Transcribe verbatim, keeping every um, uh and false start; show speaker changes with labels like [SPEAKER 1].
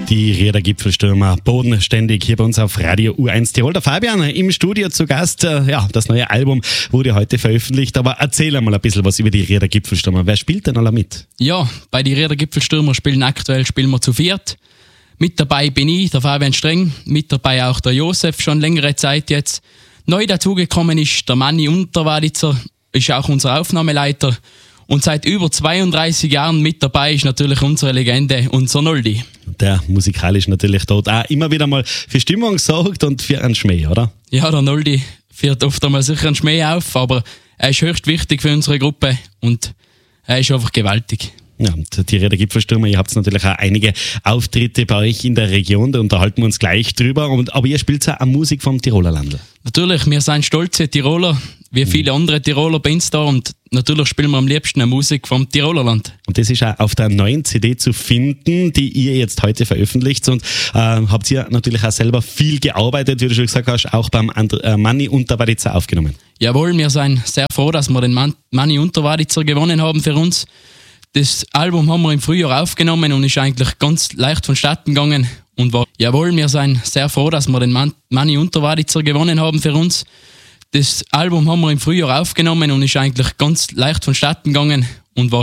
[SPEAKER 1] Die Rieder Gipfelstürmer bodenständig hier bei uns auf Radio U eins Tirol. Der Fabian im Studio zu Gast. Ja, das neue Album wurde heute veröffentlicht, aber erzähl einmal ein bisschen was über die Rieder Gipfelstürmer. Wer spielt denn alle mit?
[SPEAKER 2] Ja, bei den Rieder Gipfelstürmer spielen aktuell spielen wir zu viert. Mit dabei bin ich, der Fabian Streng, mit dabei auch der Josef, schon längere Zeit jetzt. Neu dazugekommen ist der Manni Unterwaditzer, ist auch unser Aufnahmeleiter. Und seit über zweiunddreißig Jahren mit dabei ist natürlich unsere Legende, unser Noldi. Der
[SPEAKER 1] musikalisch natürlich dort auch immer wieder mal für Stimmung sorgt und für einen Schmäh, oder?
[SPEAKER 2] Ja, der Noldi führt oft einmal sicher einen Schmäh auf, aber er ist höchst wichtig für unsere Gruppe und er ist einfach gewaltig.
[SPEAKER 1] Ja, und die Rieder Gipfelstürmer, ihr habt natürlich auch einige Auftritte bei euch in der Region, da unterhalten wir uns gleich drüber. Und, aber ihr spielt auch Musik vom Tiroler Landl.
[SPEAKER 2] Natürlich, wir sind stolze Tiroler, wie viele andere Tiroler bei uns da, und natürlich spielen wir am liebsten eine Musik vom Tiroler Land.
[SPEAKER 1] Und das ist auch auf der neuen C D zu finden, die ihr jetzt heute veröffentlicht. Und äh, habt ihr natürlich auch selber viel gearbeitet, wie du schon gesagt hast, auch beim And- äh, Manni Unterwaditzer aufgenommen.
[SPEAKER 2] Jawohl, wir sind sehr froh, dass wir den Man- Manni Unterwaditzer gewonnen haben für uns. Das Album haben wir im Frühjahr aufgenommen und ist eigentlich ganz leicht vonstatten gegangen. Und war, jawohl, wir sind sehr froh, dass wir den Man- Manni Unterwaditzer gewonnen haben für uns. Das Album haben wir im Frühjahr aufgenommen und ist eigentlich ganz leicht vonstatten gegangen und war